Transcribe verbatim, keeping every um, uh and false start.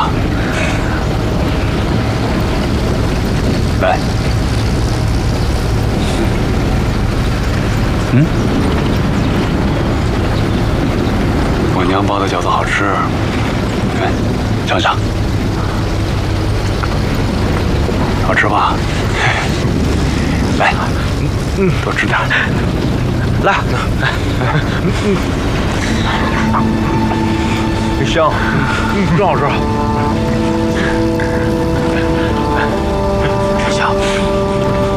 吧。来。嗯。我娘包的饺子好吃，来尝尝。好吃吧？来，嗯嗯，多吃点。来，来，嗯嗯，香，嗯，真好吃。